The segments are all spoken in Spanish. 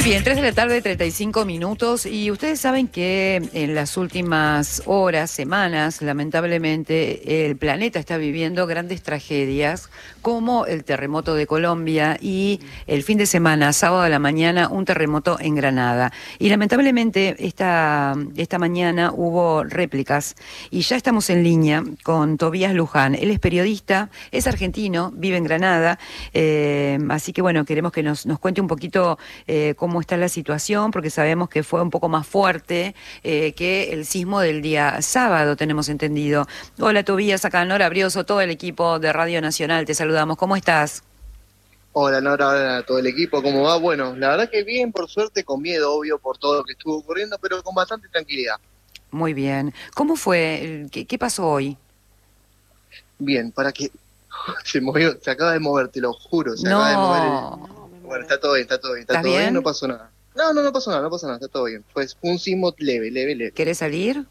bien, 3 de la tarde, 35 minutos, y ustedes saben que en las últimas horas, semanas, lamentablemente, el planeta está viviendo grandes tragedias, como el terremoto de Colombia y el fin de semana, sábado a la mañana, un terremoto en Granada. Y lamentablemente esta mañana hubo réplicas, y ya estamos en línea con Tobías Luján. Él es periodista, es argentino, vive en Granada, así que bueno, queremos que nos cuente un poquito cómo está la situación, porque sabemos que fue un poco más fuerte que el sismo del día sábado, tenemos entendido. Hola Tobías, acá Nora Brioso, todo el equipo de Radio Nacional, te saludamos. ¿Cómo estás? Hola Nora, hola a todo el equipo, ¿cómo va? Bueno, la verdad que bien, por suerte, con miedo, obvio, por todo lo que estuvo ocurriendo, pero con bastante tranquilidad. Muy bien. ¿Cómo fue? ¿Qué pasó hoy? Bien, para que se movió, se acaba de mover, te lo juro, se acaba de mover el... No. Bueno, está todo bien, está todo bien, está ¿Estás todo bien, no bien? pasó nada. No pasó nada, no pasó nada, está todo bien. Fue un sismo leve, leve, leve. ¿Querés salir?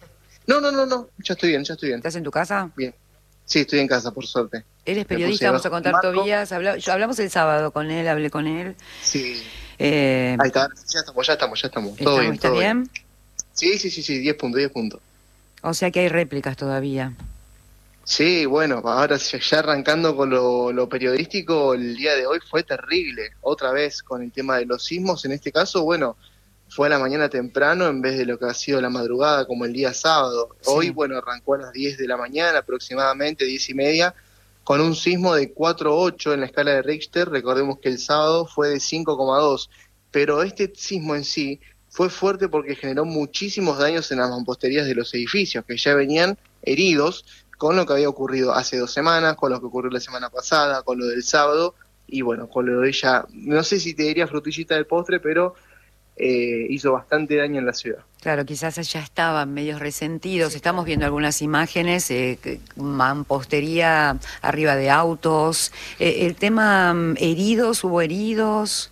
No, ya estoy bien, ya estoy bien. ¿Estás en tu casa? Bien. Sí, estoy en casa, por suerte. Él es Me puse periodista, vamos a debajo del contar marco. Tobías. Hablamos el sábado con él, hablé con él. Sí, Eh, ahí está, ya estamos, todo bien, ¿Estás todo bien. bien? Sí, 10 puntos, 10 puntos. O sea que hay réplicas todavía. Sí, bueno, ahora ya arrancando con lo periodístico, el día de hoy fue terrible, otra vez con el tema de los sismos, en este caso, bueno, fue a la mañana temprano en vez de lo que ha sido la madrugada como el día sábado. Hoy, Sí. bueno, arrancó a las 10 de la mañana aproximadamente, 10:30, con un sismo de 4,8 en la escala de Richter. Recordemos que el sábado fue de 5,2, pero este sismo en sí fue fuerte porque generó muchísimos daños en las mamposterías de los edificios, que ya venían heridos con lo que había ocurrido hace 2 semanas, con lo que ocurrió la semana pasada, con lo del sábado, y bueno, con lo de ella, no sé si te diría frutillita del postre, pero hizo bastante daño en la ciudad. Claro, quizás ya estaban medios resentidos. Estamos viendo algunas imágenes, mampostería arriba de autos. El tema heridos, ¿hubo heridos?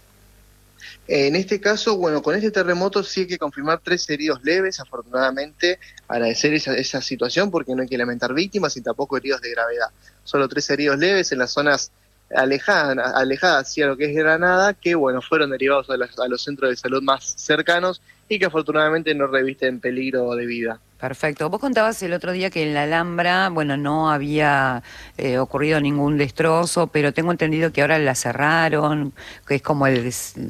En este caso, bueno, con este terremoto sí hay que confirmar 3 heridos leves, afortunadamente, agradecer esa situación porque no hay que lamentar víctimas y tampoco heridos de gravedad. Solo 3 heridos leves en las zonas alejadas hacia lo que es Granada, que bueno, fueron derivados a los centros de salud más cercanos y que afortunadamente no revisten peligro de vida. Perfecto. Vos contabas el otro día que en la Alhambra, bueno, no había ocurrido ningún destrozo, pero tengo entendido que ahora la cerraron, que es como el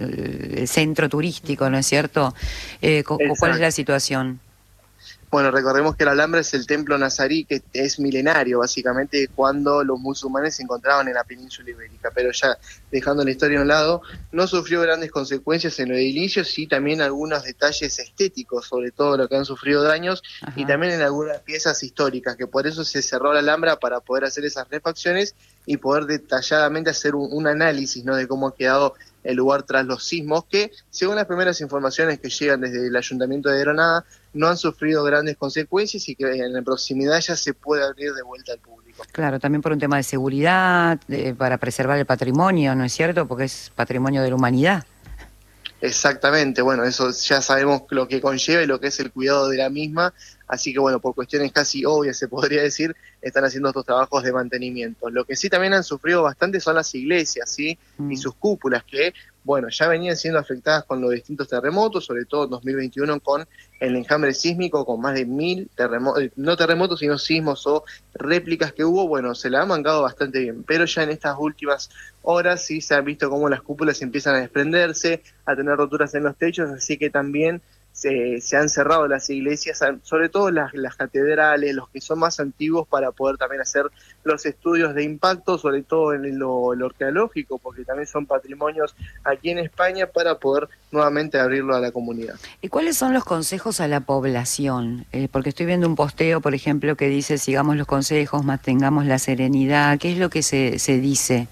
centro turístico, ¿no es cierto? ¿Cuál es la situación? Bueno, recordemos que la Alhambra es el templo nazarí que es milenario, básicamente, cuando los musulmanes se encontraban en la península ibérica, pero ya dejando la historia a un lado, no sufrió grandes consecuencias en los edilicios y también algunos detalles estéticos, sobre todo lo que han sufrido daños, y Ajá. también en algunas piezas históricas, que por eso se cerró la Alhambra para poder hacer esas refacciones y poder detalladamente hacer un análisis, ¿no?, de cómo ha quedado el lugar tras los sismos, que según las primeras informaciones que llegan desde el Ayuntamiento de Granada, no han sufrido grandes consecuencias y que en la proximidad ya se puede abrir de vuelta al público. Claro, también por un tema de seguridad, para preservar el patrimonio, ¿no es cierto? Porque es patrimonio de la humanidad. Exactamente, bueno, eso ya sabemos lo que conlleva y lo que es el cuidado de la misma, así que bueno, por cuestiones casi obvias se podría decir, están haciendo estos trabajos de mantenimiento. Lo que sí también han sufrido bastante son las iglesias, ¿sí? Y sus cúpulas, que bueno, ya venían siendo afectadas con los distintos terremotos, sobre todo en 2021 con el enjambre sísmico, con más de 1000 terremotos, no terremotos, sino sismos o réplicas que hubo. Bueno, se la han mangado bastante bien, pero ya en estas últimas horas sí se han visto cómo las cúpulas empiezan a desprenderse, a tener roturas en los techos, así que también se han cerrado las iglesias, sobre todo las catedrales, los que son más antiguos, para poder también hacer los estudios de impacto, sobre todo en lo arqueológico, porque también son patrimonios aquí en España, para poder nuevamente abrirlo a la comunidad. ¿Y cuáles son los consejos a la población? Porque estoy viendo un posteo, por ejemplo, que dice sigamos los consejos, mantengamos la serenidad. ¿Qué es lo que se dice?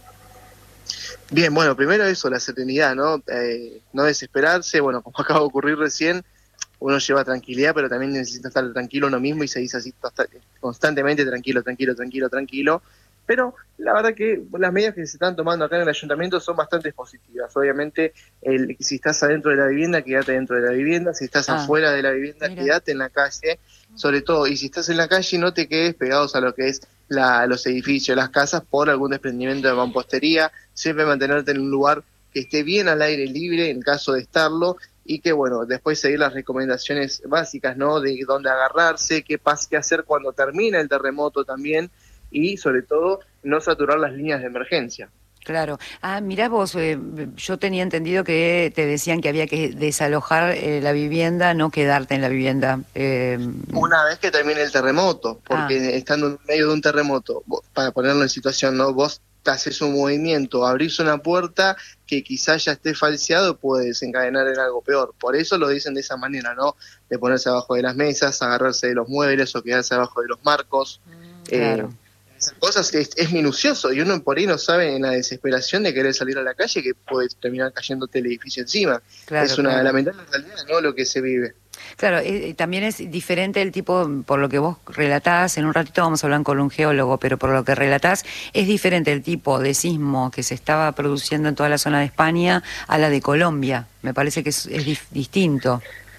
Bien, bueno, primero eso, la serenidad, ¿no? No desesperarse, bueno, como acaba de ocurrir recién, uno lleva tranquilidad, pero también necesita estar tranquilo uno mismo y se dice así constantemente, tranquilo. Pero la verdad que las medidas que se están tomando acá en el ayuntamiento son bastante positivas. Obviamente, si estás adentro de la vivienda, quédate dentro de la vivienda. Si estás afuera de la vivienda, mira, quédate en la calle. Sobre todo, y si estás en la calle, no te quedes pegados a lo que es los edificios, las casas, por algún desprendimiento de mampostería. Siempre mantenerte en un lugar que esté bien al aire libre en caso de estarlo, y que, bueno, después seguir las recomendaciones básicas, ¿no? De dónde agarrarse, qué hacer cuando termina el terremoto también, y sobre todo no saturar las líneas de emergencia. Claro. Ah, mirá vos, yo tenía entendido que te decían que había que desalojar la vivienda, no quedarte en la vivienda. Una vez que termine el terremoto, porque estando en medio de un terremoto, para ponerlo en situación, ¿no? Vos haces un movimiento, abrís una puerta que quizás ya esté falseado, puede desencadenar en algo peor. Por eso lo dicen de esa manera, ¿no? De ponerse abajo de las mesas, agarrarse de los muebles o quedarse abajo de los marcos. Claro. Esas cosas es minucioso, y uno por ahí no sabe, en la desesperación de querer salir a la calle, que puede terminar cayéndote el edificio encima. Claro, es una lamentable realidad, ¿no? Lo que se vive. Claro, también es diferente el tipo, por lo que vos relatás, en un ratito vamos a hablar con un geólogo, pero por lo que relatás, es diferente el tipo de sismo que se estaba produciendo en toda la zona de España a la de Colombia. Me parece que es distinto.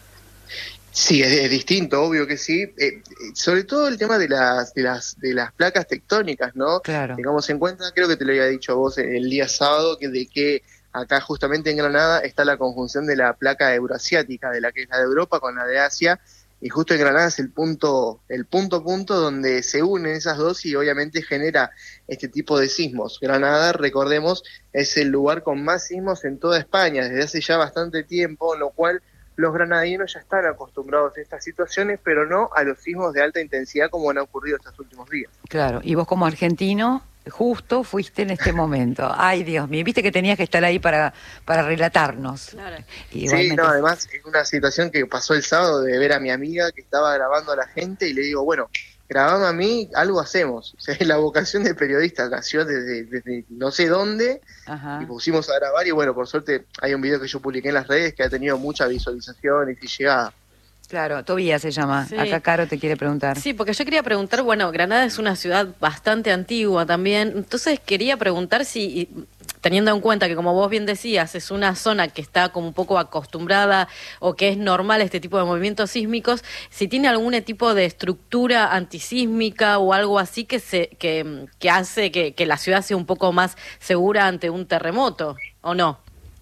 Sí, es distinto, obvio que sí. Sobre todo el tema de las placas tectónicas, ¿no? Claro. Tengamos en cuenta, creo que te lo había dicho a vos el día sábado, que acá justamente en Granada está la conjunción de la placa euroasiática, de la que es la de Europa con la de Asia, y justo en Granada es el punto donde se unen esas dos y obviamente genera este tipo de sismos. Granada, recordemos, es el lugar con más sismos en toda España desde hace ya bastante tiempo, en lo cual los granadinos ya están acostumbrados a estas situaciones, pero no a los sismos de alta intensidad como han ocurrido estos últimos días. Claro, y vos como argentino, justo fuiste en este momento. Ay, Dios mío, viste que tenías que estar ahí para relatarnos. Claro. Igualmente... Sí, no, además es una situación que pasó el sábado de ver a mi amiga que estaba grabando a la gente y le digo, bueno, grabame a mí, algo hacemos. O sea, la vocación de periodista nació desde no sé dónde. Ajá. Y pusimos a grabar y bueno, por suerte hay un video que yo publiqué en las redes que ha tenido mucha visualización y llegada. Claro, Tobías se llama. Sí. Acá Caro te quiere preguntar. Sí, porque yo quería preguntar, bueno, Granada es una ciudad bastante antigua también, entonces quería preguntar si, teniendo en cuenta que como vos bien decías, es una zona que está como un poco acostumbrada o que es normal este tipo de movimientos sísmicos, si tiene algún tipo de estructura antisísmica o algo así que hace que la ciudad sea un poco más segura ante un terremoto, ¿o no?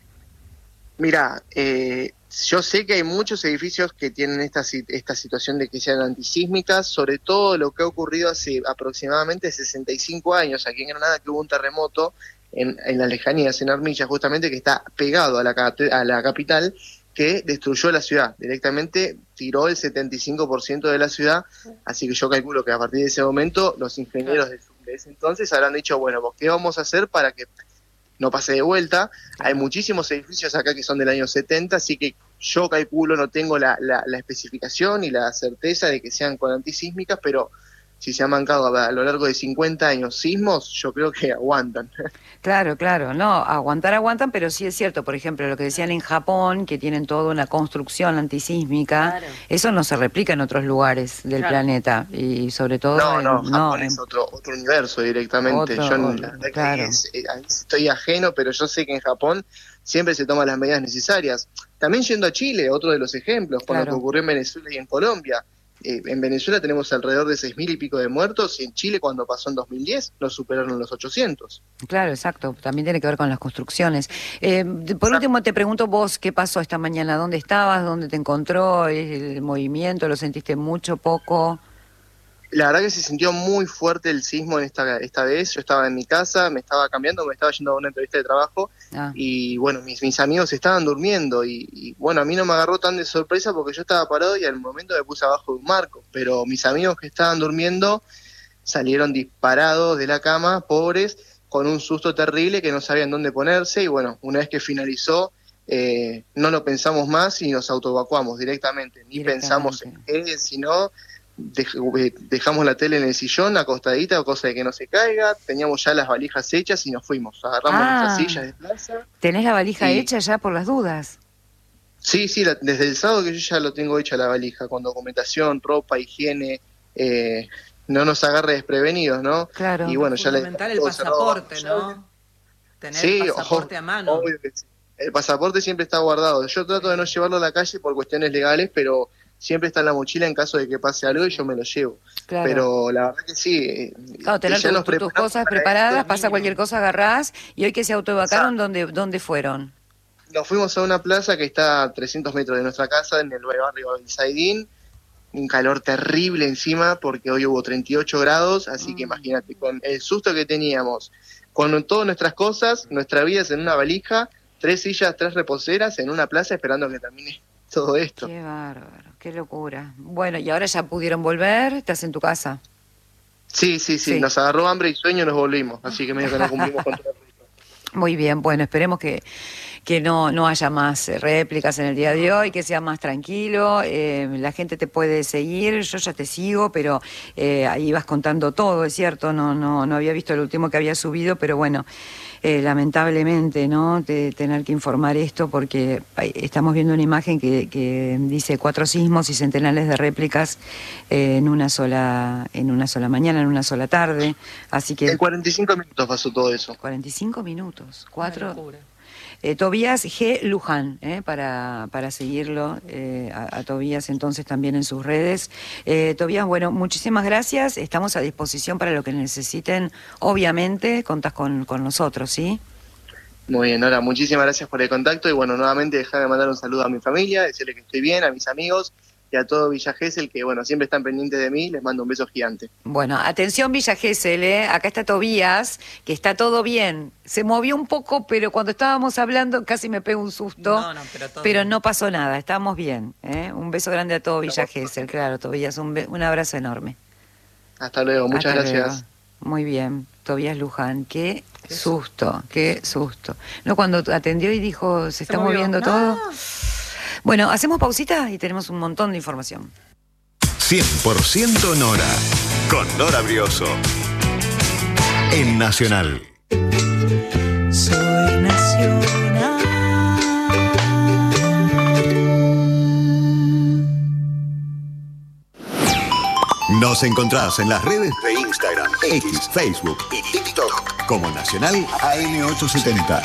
Mira, yo sé que hay muchos edificios que tienen esta situación de que sean antisísmicas, sobre todo lo que ha ocurrido hace aproximadamente 65 años aquí en Granada, que hubo un terremoto en las lejanías, en Armilla, justamente, que está pegado a la capital, que destruyó la ciudad, directamente tiró el 75% de la ciudad, así que yo calculo que a partir de ese momento los ingenieros de ese entonces habrán dicho, bueno, pues, ¿qué vamos a hacer para que no pase de vuelta? Hay muchísimos edificios acá que son del año 70, así que yo calculo, no tengo la especificación y la certeza de que sean con antisísmicas, pero si se han mancado a lo largo de 50 años sismos, yo creo que aguantan. Claro, no, aguantan, pero sí es cierto, por ejemplo, lo que decían en Japón, que tienen toda una construcción antisísmica, claro. Eso no se replica en otros lugares del planeta, y sobre todo... Japón es otro universo directamente. Claro. Estoy ajeno, pero yo sé que en Japón siempre se toman las medidas necesarias. También yendo a Chile, otro de los ejemplos, con lo que ocurrió en Venezuela y en Colombia. En Venezuela tenemos alrededor de 6.000 y pico de muertos, y en Chile, cuando pasó en 2010, nos superaron los 800. Claro, exacto. También tiene que ver con las construcciones. Por último, te pregunto vos, ¿qué pasó esta mañana? ¿Dónde estabas? ¿Dónde te encontró el movimiento? ¿Lo sentiste mucho, poco? La verdad que se sintió muy fuerte el sismo en esta vez. Yo estaba en mi casa, me estaba cambiando, me estaba yendo a una entrevista de trabajo y bueno, mis amigos estaban durmiendo y bueno, a mí no me agarró tan de sorpresa porque yo estaba parado y al momento me puse abajo de un marco, pero mis amigos que estaban durmiendo salieron disparados de la cama, pobres, con un susto terrible que no sabían dónde ponerse y bueno, una vez que finalizó, no lo pensamos más y nos autoevacuamos directamente. Ni pensamos en qué, sino... dejamos la tele en el sillón acostadita, cosa de que no se caiga, teníamos ya las valijas hechas y nos fuimos, agarramos nuestras sillas de plaza. ¿Tenés la valija hecha ya por las dudas? Sí, desde el sábado que yo ya lo tengo hecha la valija, con documentación, ropa, higiene, no nos agarre desprevenidos, ¿no? Claro. Y bueno, fundamental el pasaporte, ¿no? Tener el pasaporte a mano. Obvio que sí. El pasaporte siempre está guardado. Yo trato de no llevarlo a la calle por cuestiones legales, pero siempre está en la mochila en caso de que pase algo y yo me lo llevo. Claro. Pero la verdad que sí. Claro, tener tus cosas preparadas, pasa cualquier cosa, agarrás. ¿Y hoy que se autoevacaron, dónde fueron? Nos fuimos a una plaza que está a 300 metros de nuestra casa, en el barrio Abel Saidín. Un calor terrible encima, porque hoy hubo 38 grados, así que imagínate, con el susto que teníamos, con todas nuestras cosas, nuestras vidas en una valija, 3 sillas, 3 reposeras en una plaza esperando que termine todo esto. Qué bárbaro, qué locura. Bueno, y ahora ya pudieron volver, ¿estás en tu casa? Sí, nos agarró hambre y sueño y nos volvimos, así que medio que no cumplimos con todo el rito. Muy bien, bueno, esperemos que no haya más réplicas en el día de hoy, que sea más tranquilo, la gente te puede seguir, yo ya te sigo, pero ahí vas contando todo, es cierto, no había visto el último que había subido, pero bueno, lamentablemente, ¿no? Tener que informar esto porque estamos viendo una imagen que dice 4 sismos y centenares de réplicas en una sola mañana, en una sola tarde, así que... En 45 minutos pasó todo eso. 45 minutos, 4... Tobías G. Luján, para seguirlo a Tobías entonces también en sus redes. Tobías, bueno, muchísimas gracias, estamos a disposición para lo que necesiten, obviamente, contás con nosotros, ¿sí? Muy bien, Nora, muchísimas gracias por el contacto y bueno, nuevamente déjame mandar un saludo a mi familia, decirle que estoy bien, a mis amigos y a todo Villa Gesell, que bueno, siempre están pendientes de mí, les mando un beso gigante. Bueno, atención Villa Gesell, acá está Tobías, que está todo bien. Se movió un poco, pero cuando estábamos hablando casi me pegó un susto, pero no pasó nada, estamos bien. Un beso grande a todo Villa Gesell, claro, Tobías, un abrazo enorme. Hasta luego, muchas gracias. Luego. Muy bien, Tobías Luján, qué susto, qué susto. No, cuando atendió y dijo, se está moviendo todo... Bueno, hacemos pausita y tenemos un montón de información. 100% Nora, con Nora Brioso. En Nacional. Soy Nacional. Nos encontrás en las redes de Instagram, X, Facebook y TikTok como Nacional AM870.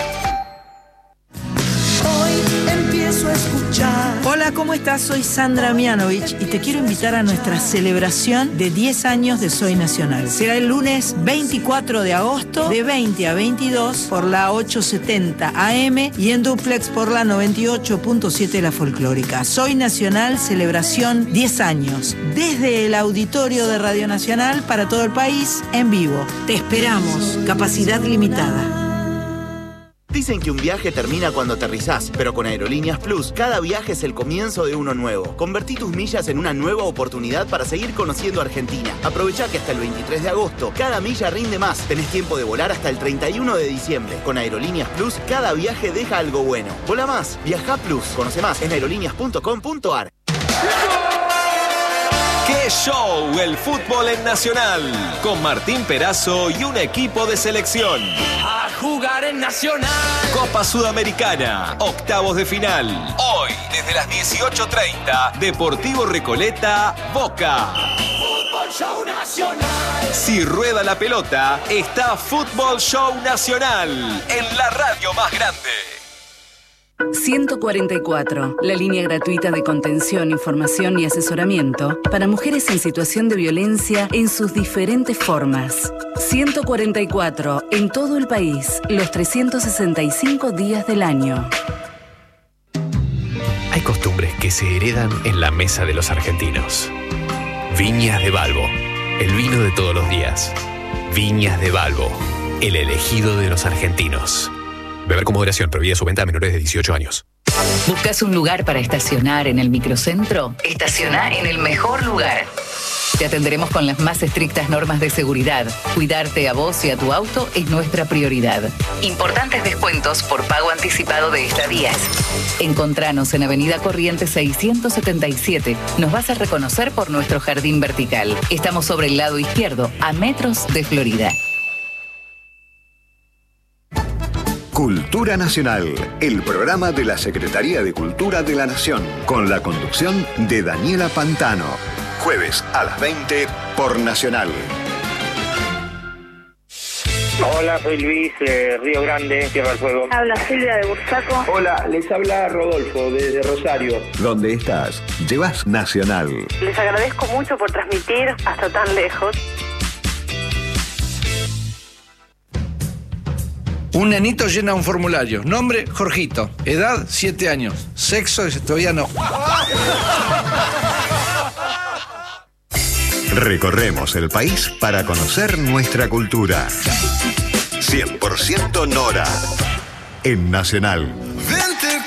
Hola, ¿cómo estás? Soy Sandra Mianovich y te quiero invitar a nuestra celebración de 10 años de Soy Nacional. Será el lunes 24 de agosto de 20 a 22 por la 870 AM y en duplex por la 98.7 La Folclórica. Soy Nacional, celebración 10 años. Desde el auditorio de Radio Nacional para todo el país, en vivo. Te esperamos. Capacidad limitada. Dicen que un viaje termina cuando aterrizás, pero con Aerolíneas Plus, cada viaje es el comienzo de uno nuevo. Convertí tus millas en una nueva oportunidad para seguir conociendo Argentina. Aprovechá que hasta el 23 de agosto, cada milla rinde más. Tenés tiempo de volar hasta el 31 de diciembre. Con Aerolíneas Plus, cada viaje deja algo bueno. Vola más, viaja Plus. Conoce más en aerolíneas.com.ar. ¡Qué show! El fútbol en Nacional. Con Martín Perazo y un equipo de selección. A jugar en Nacional. Copa Sudamericana, octavos de final. Hoy, desde las 18:30, Deportivo Recoleta, Boca. Fútbol Show Nacional. Si rueda la pelota, está Fútbol Show Nacional. En la radio más grande. 144, la línea gratuita de contención, información y asesoramiento para mujeres en situación de violencia en sus diferentes formas. 144, en todo el país, los 365 días del año. Hay costumbres que se heredan en la mesa de los argentinos. Viñas de Balbo, el vino de todos los días. Viñas de Balbo, el elegido de los argentinos. Beber con moderación, prohibida su venta a menores de 18 años. ¿Buscas un lugar para estacionar en el microcentro? Estaciona en el mejor lugar. Te atenderemos con las más estrictas normas de seguridad. Cuidarte a vos y a tu auto es nuestra prioridad. Importantes descuentos por pago anticipado de estadías. Encontranos en Avenida Corrientes 677. Nos vas a reconocer por nuestro jardín vertical. Estamos sobre el lado izquierdo, a metros de Florida. Cultura Nacional, el programa de la Secretaría de Cultura de la Nación, con la conducción de Daniela Pantano. Jueves a las 20 por Nacional. Hola, soy Luis, Río Grande, Tierra del Fuego. Habla Silvia de Bursaco. Hola, les habla Rodolfo desde Rosario. ¿Dónde estás? Llevas Nacional. Les agradezco mucho por transmitir hasta tan lejos. Un nenito llena un formulario. Nombre, Jorgito. Edad, 7 años. Sexo, todavía no. Recorremos el país para conocer nuestra cultura. 100% Nora. En Nacional.